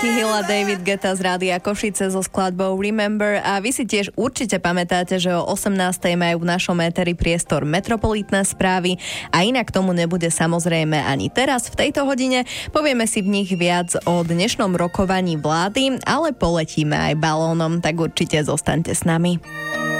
Hilla David Guetta z Rádia Košice so skladbou Remember a vy si tiež určite pamätáte, že o 18. majú v našom éteri priestor Metropolitné správy a inak tomu nebude samozrejme ani teraz v tejto hodine. Povieme si v nich viac o dnešnom rokovaní vlády, ale poletíme aj balónom, tak určite zostaňte s nami.